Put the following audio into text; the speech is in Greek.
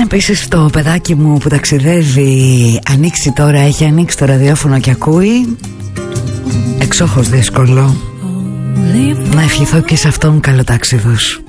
επίσης το παιδάκι μου που ταξιδεύει έχει ανοίξει το ραδιόφωνο και ακούει. Εξόχως δύσκολο. Να ευχηθώ και σε αυτόν καλό ταξίδος.